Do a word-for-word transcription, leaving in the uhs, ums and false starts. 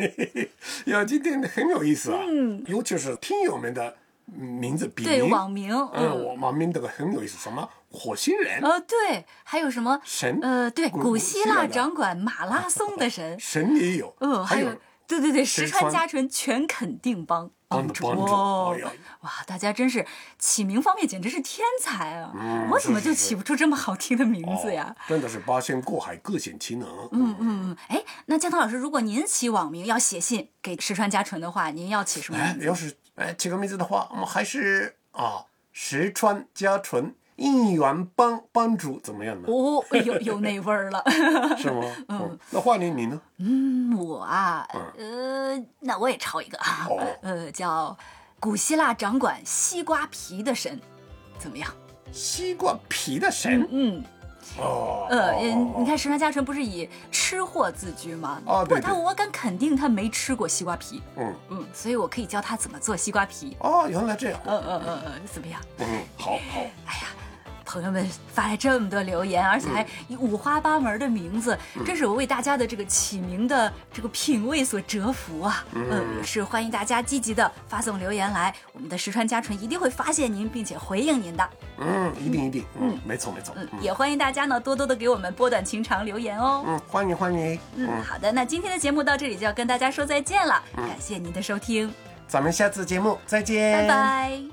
呀，今天很有意思啊，嗯，尤其是听友们的名字笔名， 对网名， 嗯，我网名这个很有意思，什么火星人， 呃，对，还有什么神， 呃，对， 古古希腊掌管马拉松的神， 神也有， 嗯，还有，对对对，石川佳纯全肯定帮帮主， 哦，哇，大家真是起名方面简直是天才啊！ 嗯、 我怎么就起不出这么好听的名字呀？ 哦、真的是八仙过海，各显其能。 嗯嗯嗯，哎，那江涛老师，如果您起网名要写信给石川佳纯的话，您要起什么名字？ 哎，要是哎起个名字的话，我们还是啊石川佳纯应援帮帮主怎么样呢？ 哦，有有那味儿了， 是吗？嗯，那换你你呢？ 嗯，我啊，呃，那我也抄一个啊， 哦、 呃，叫古希腊掌管西瓜皮的神，怎么样？ 西瓜皮的神， 嗯。嗯哦， 呃，你看石川佳纯不是以吃货自居吗？ 哦，对， 不过他我敢肯定他没吃过西瓜皮。 嗯嗯，所以我可以教他怎么做西瓜皮。 哦，原来这样。 嗯嗯嗯嗯，怎么样？ 嗯，好好。 哎呀，朋友们发来这么多留言，而且还五花八门的名字，嗯、真是我为大家的这个起名的这个品味所折服啊！嗯，呃、也是欢迎大家积极的发送留言来，我们的石川佳纯一定会发现您，并且回应您的。 嗯，一定一定，嗯，没错没错。 嗯，也欢迎大家呢多多的给我们拨短情长留言哦。 嗯，欢迎欢迎。 嗯，好的，那今天的节目到这里就要跟大家说再见了，感谢您的收听， 咱们下次节目再见， 拜拜。